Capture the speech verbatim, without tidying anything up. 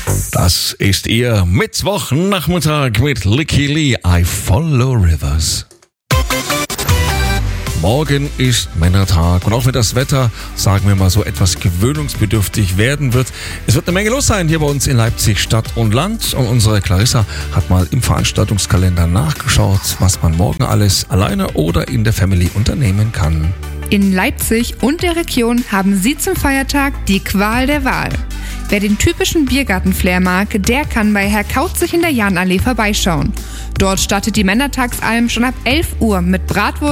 Das ist Ihr Mittwochnachmittag mit Licky Lee, I Follow Rivers. Morgen ist Männertag und auch wenn das Wetter, sagen wir mal so, etwas gewöhnungsbedürftig werden wird, es wird eine Menge los sein hier bei uns in Leipzig Stadt und Land. Und unsere Clarissa hat mal im Veranstaltungskalender nachgeschaut, was man morgen alles alleine oder in der Family unternehmen kann. In Leipzig und der Region haben Sie zum Feiertag die Qual der Wahl. Wer den typischen Biergarten-Flair mag, der kann bei Herr Kautzig in der Jahnallee vorbeischauen. Dort startet die Männertagsalm schon ab elf Uhr mit Bratwurst